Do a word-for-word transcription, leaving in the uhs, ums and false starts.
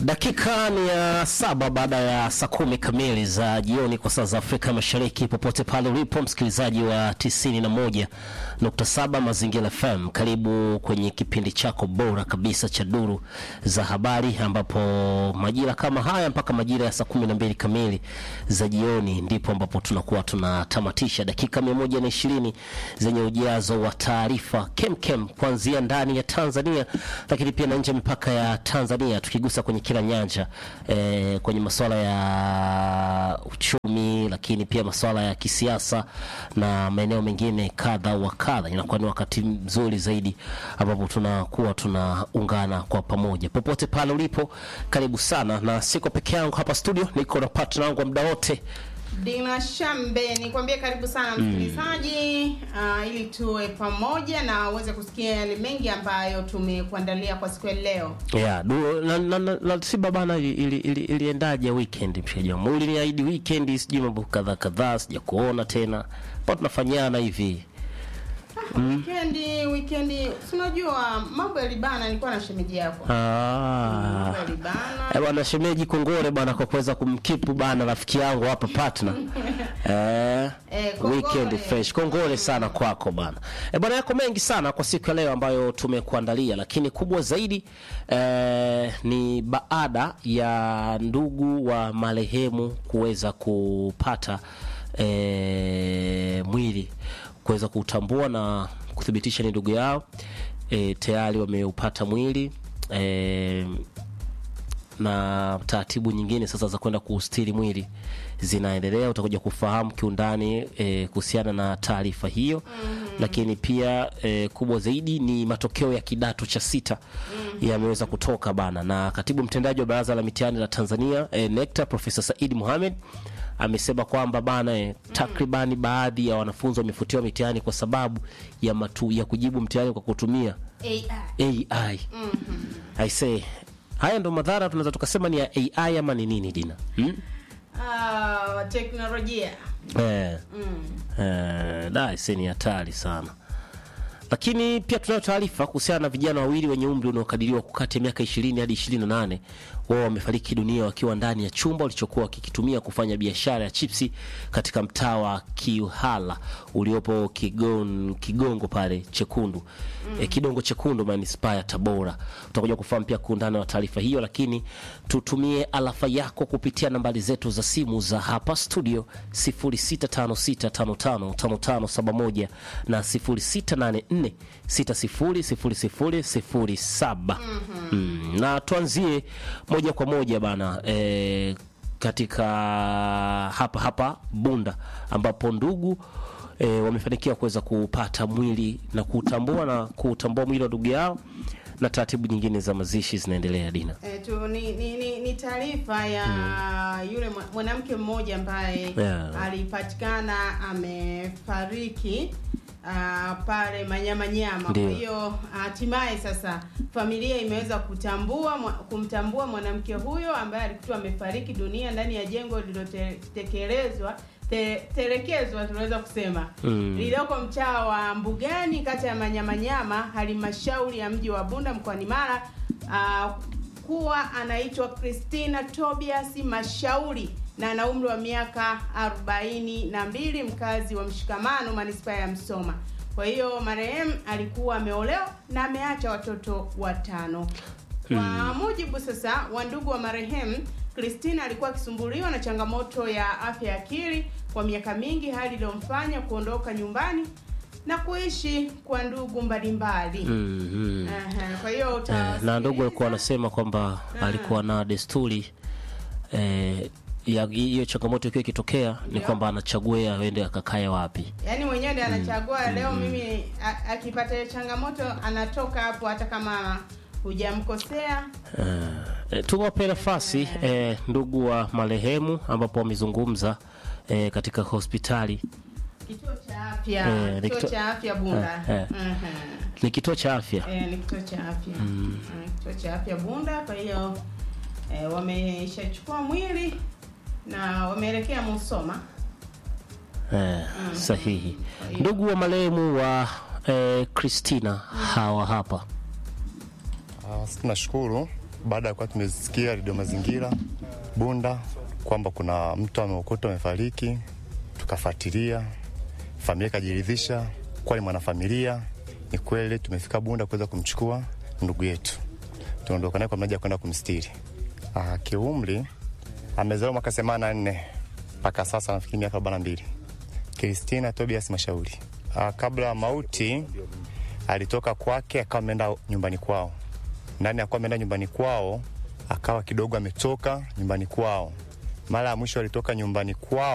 Dakika ni ya saba baada ya saa kumi kamili za jioni kwa saa za Afrika Mashariki. Popote pale ulipo msikilizaji wa tisini na moja nukta saba Mazingira F M, karibu kwenye kipindi chako bora kabisa cha duru za habari, ambapo majira kama haya mpaka majira ya saa kumi na mbili kamili za jioni ndipo ambapo tunakuwa tunatamatisha dakika mia moja na ishirini zenye ujazo wa taarifa kemkem kuanzia ndani ya Tanzania, lakini pia na nje mipaka ya Tanzania, tukigusa kwenye kila nyanja eh, kwenye masuala ya uchumi, lakini pia masuala ya kisiasa na maeneo mengine kadha wa kadha. Inakuwa ni wakati mzuri zaidi ambapo tunakuwa tunaungana kwa pamoja. Popote pale ulipo, karibu sana, na siko peke yangu hapa studio, niko na partner wangu muda wote Dina Shambe. Nikwambie karibu sana msikilizaji, mm. uh, ili tuwe pamoja na uweze kusikia yale mengi ambayo tumekuandalia kwa siku ya leo. Yeah, du, na, na, na, na si babana ili ili iliendaje weekend mshaja. Mwili ni aidi weekend sijui mambo kadha kadha sija kuona tena. Kwa tunafanyana hivi. Mm. Weekendi, weekendi, unajua mambo ya libana nilikuwa na shemeji yako. Ah. Mambo ya libana. Eh bwana, shemeji kongole bwana kwa kuweza kumkipu bana rafiki yangu hapa partner. eh, eh weekend fresh. Kongole sana kwako bana. Eh bwana, yako mengi sana kwa siku ya leo ambayo tumekuandalia, lakini kubwa zaidi eh, ni baada ya ndugu wa marehemu kuweza kupata eh, mwili, kuweza kutambua na kuthibitisha ni ndugu yao. E, tayari wameupata mwili e, na taratibu nyingine sasa za kwenda kuustiri mwili zinaendelea. Utakuja kufahamu kiundani e, kuhusiana na taarifa hiyo. Mm-hmm. Lakini pia e, kubwa zaidi ni matokeo ya kidato cha sita. Mm-hmm. yameweza kutoka bana, na katibu mtendaji wa Baraza la Mitihani la Tanzania e, NECTA Profesa Said Mohamed amesema kwamba bana e, takribani baadhi ya wanafunzi wamefutiwa mitihani kwa sababu ya matu, ya kujibu mtihani kwa kutumia A I. A I. Mm-hmm. I say haya ndo madhara tunaweza tukasema ni ya A I ama ni nini Dina? Hmm? Ah, uh, teknolojia. Eh. Mm. Eh, da ni hatari sana. Lakini pia tunayo taarifa kuhusiana na vijana wawili wenye umri unaokadiriwa kukati ya miaka ishirini hadi ishirini na nane. Wao wamefariki dunia wakiwa ndani ya chumba walichokuwa wakikitumia kufanya biashara ya chipsi katika mtaa wa Kiuhala uliopo Kigon, Kigongo pale Chekundu. Mm. E, Kidongo Chekundu manispaa ya Tabora. Utakuja kufahamu pia kuundana na taarifa hiyo, lakini tutumie alafa yako kupitia nambari zetu za simu za hapa studio sifuri sita tano sita tano tano tano tano saba moja na sifuri sita nane nne sita sifuri sifuri sifuri sifuri saba. Mm-hmm. Mm. Na tuanzie moja kwa moja bana e, katika hapa hapa Bunda ambapo ndugu e, wamefanikiwa kuweza kupata mwili na kutambua na kutambua mwili wa ndugu yao, na taratibu nyingine za mazishi zinaendelea Dina. E, tu ni ni, ni, ni taarifa ya mm. yule mwanamke mmoja ambaye yeah. alipatikana amefariki Uh, pale Manyama Nyama. Kwa hiyo hatimaye uh, sasa familia imeweza kutambua kumtambua mwanamke huyo ambaye alikuwa amefariki dunia ndani ya jengo lililotekelezwa te, telekezwa tunaweza kusema mm. lililoko mtaa wa Mbugani kata ya Manyama Nyama halmashauri ya mji wa Bunda mkoani Mara, uh, kuwa anaitwa Christina Tobias Mashauri na ana umri wa miaka arobaini na mbili, mkazi wa Mshikamano manispaa ya Msoma. Kwa hiyo marehemu alikuwa ameolewa na ameacha watoto watano. Kwa hmm. mujibu sasa wa ndugu wa marehemu, Christina alikuwa akisumbuliwa na changamoto ya afya ya akili kwa miaka mingi, hali iliyomfanya kuondoka nyumbani na kuishi kwa ndugu mbalimbali. Mm-hmm. Aha, kwa hiyo eh, na ndugu alikuwa anasema kwamba alikuwa na desturi eh, ya hiyo changamoto ikiwa ikitokea ni kwamba anachagua aende akakae wapi. Yaani mwenyewe ndiye anachagua. Mm. Leo mm. mimi akipata changamoto anatoka hapo hata kama hujamkosea. Uh, tuwape nafasi uh, eh, ndugu wa marehemu ambapo wamezungumza eh, katika hospitali. Kituo cha afya, eh, kituo kito... cha afya Bunda. Eh, eh. Uh-huh. Ni kituo cha afya. Eh, ni kituo cha afya. Mm. Uh, kituo cha afya Bunda. Kwa hiyo eh, wameshachukua mwili na wameelekea Musoma. Eh, mm. Sahihi. Ndugu wa marehemu wa eh, Christina mm. hawa hapa. Ah, tunashukuru baada ya kuwa tumesikia Radio Mazingira Bunda kwamba kuna mtu ameokotwa amefariki, tukafuatilia, familia kajiridhisha kwa ni mwanafamilia. Ni kweli tumefika Bunda kuweza kumchukua ndugu yetu. Tunaondoka naye kwa mnaja kwenda kumstiri. Ah, kiumri amezaliwa mwaka themanini na nne mpaka sasa nafikiri miaka arobaini na mbili. Christina Tobias Mashauri. Ah, kabla ya mauti alitoka kwake akawa ameenda nyumbani kwao. Ndani akawa ameenda nyumbani kwao, akawa kidogo ametoka nyumbani kwao. Mara ya mwisho alitoka nyumbani kwao